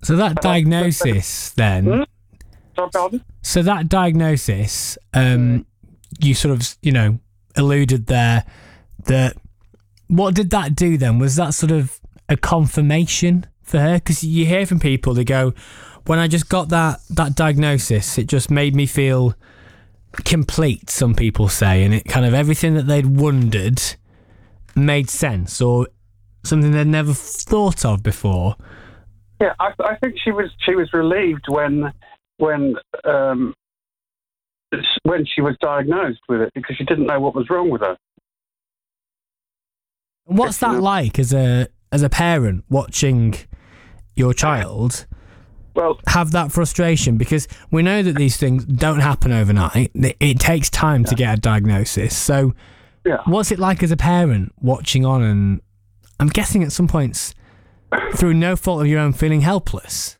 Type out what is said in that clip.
So that diagnosis then. Sorry, pardon? So that diagnosis, you sort of, alluded there that. What did that do then? Was that sort of a confirmation for her? Because you hear from people, they go, when I just got that diagnosis, it just made me feel complete, some people say, and it kind of everything that they'd wondered made sense, or something they'd never thought of before. Yeah, I think she was relieved when she was diagnosed with it, because she didn't know what was wrong with her. What's that like as a parent watching your child have that frustration? Because we know that these things don't happen overnight. It takes time to get a diagnosis. So what's it like as a parent watching on, and I'm guessing at some points through no fault of your own feeling helpless?